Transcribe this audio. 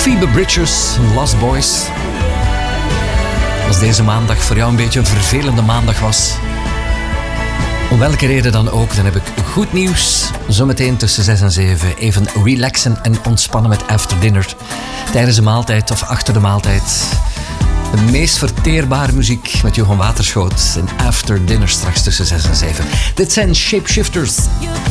Phoebe Bridgers, Lost Boys. Als deze maandag voor jou een beetje een vervelende maandag was, om welke reden dan ook, dan heb ik goed nieuws. Zometeen tussen 6 en 7 even relaxen en ontspannen met After Dinner. Tijdens de maaltijd of achter de maaltijd. De meest verteerbare muziek met Johan Waterschoot in After Dinner straks tussen 6 en 7. Dit zijn Shapeshifters.